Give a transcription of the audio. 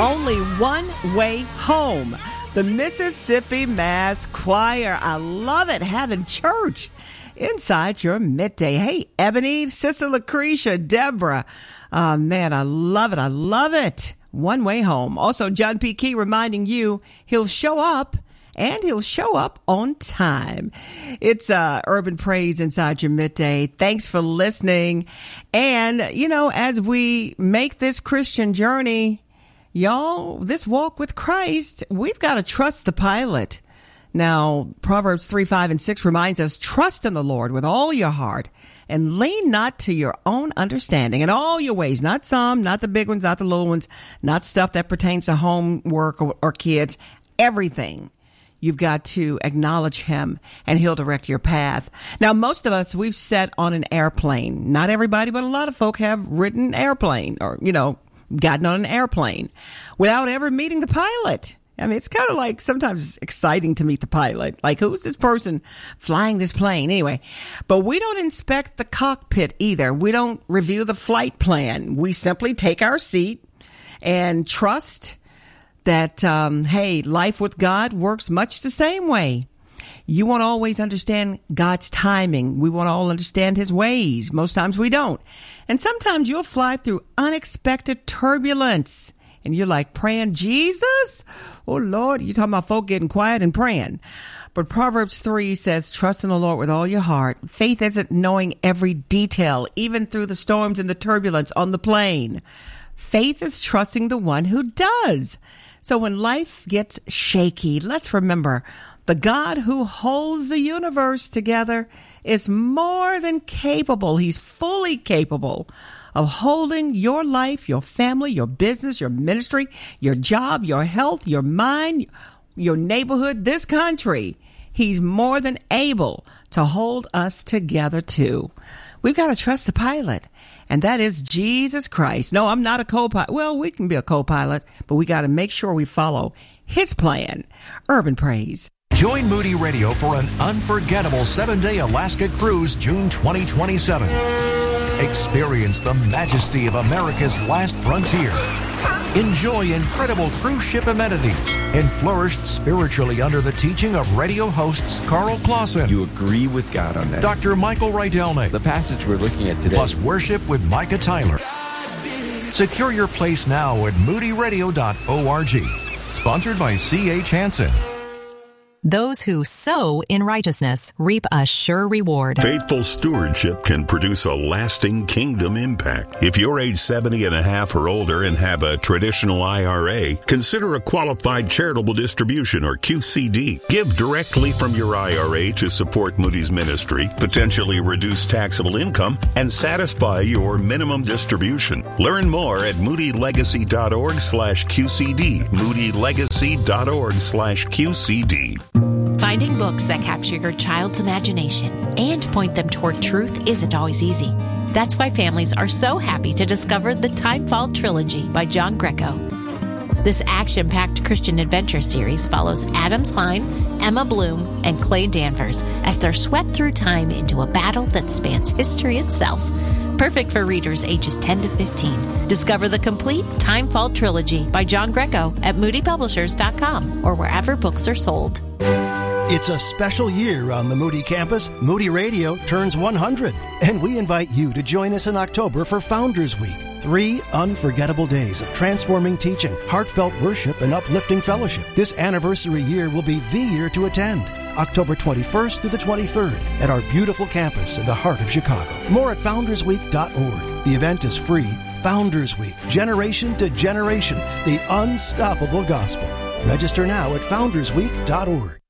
only one way home. The Mississippi Mass Choir. I love it. Having church inside your midday. Hey, Ebony, Sister Lucretia, Deborah. Man, I love it. I love it. One way home. Also, John P. Key reminding you he'll show up. And he'll show up on time. It's Urban Praise inside your midday. Thanks for listening. And, you know, as we make this Christian journey, y'all, this walk with Christ, we've got to trust the pilot. Now, Proverbs 3, 5, and 6 reminds us, trust in the Lord with all your heart and lean not to your own understanding in all your ways, not some, not the big ones, not the little ones, not stuff that pertains to homework or kids, everything. You've got to acknowledge him and he'll direct your path. Now, most of us, we've sat on an airplane. Not everybody, but a lot of folk have ridden airplane or, you know, gotten on an airplane without ever meeting the pilot. I mean, it's kind of like sometimes exciting to meet the pilot. Like, who's this person flying this plane? Anyway, but we don't inspect the cockpit either. We don't review the flight plan. We simply take our seat and trust that, hey, life with God works much the same way. You won't always understand God's timing. We won't all understand his ways. Most times we don't. And sometimes you'll fly through unexpected turbulence. And you're like praying, Jesus? Oh, Lord, you're talking about folk getting quiet and praying. But Proverbs 3 says, trust in the Lord with all your heart. Faith isn't knowing every detail, even through the storms and the turbulence on the plane. Faith is trusting the one who does. So when life gets shaky, let's remember the God who holds the universe together is more than capable. He's fully capable of holding your life, your family, your business, your ministry, your job, your health, your mind, your neighborhood, this country. He's more than able to hold us together too. We've got to trust the pilot. And that is Jesus Christ. No, I'm not a co-pilot. Well, we can be a co-pilot, but we got to make sure we follow his plan. Urban Praise. Join Moody Radio for an unforgettable 7-day Alaska cruise, June 2027. Experience the majesty of America's last frontier. Enjoy incredible cruise ship amenities and flourish spiritually under the teaching of radio hosts Carl Clausen. You agree with God on that. Dr. Michael Rydelnik. The passage we're looking at today. Plus worship with Micah Tyler. Secure your place now at moodyradio.org. Sponsored by C.H. Hansen. Those who sow in righteousness reap a sure reward. Faithful stewardship can produce a lasting kingdom impact. If you're age 70 and a half or older and have a traditional IRA, consider a qualified charitable distribution or QCD. Give directly from your IRA to support Moody's ministry, potentially reduce taxable income, and satisfy your minimum distribution. Learn more at moodylegacy.org/QCD. moodylegacy.org/QCD. Finding books that capture your child's imagination and point them toward truth isn't always easy. That's why families are so happy to discover the Timefall Trilogy by John Greco. This action-packed Christian adventure series follows Adams Klein, Emma Bloom, and Clay Danvers as they're swept through time into a battle that spans history itself. Perfect for readers ages 10 to 15. Discover the complete Timefall Trilogy by John Greco at moodypublishers.com or wherever books are sold. It's a special year on the Moody campus. Moody Radio turns 100, and we invite you to join us in October for Founders Week. 3 unforgettable days of transforming teaching, heartfelt worship, and uplifting fellowship. This anniversary year will be the year to attend. October 21st to the 23rd at our beautiful campus in the heart of Chicago. More at foundersweek.org. The event is free. Founders Week, generation to generation, the unstoppable gospel. Register now at foundersweek.org.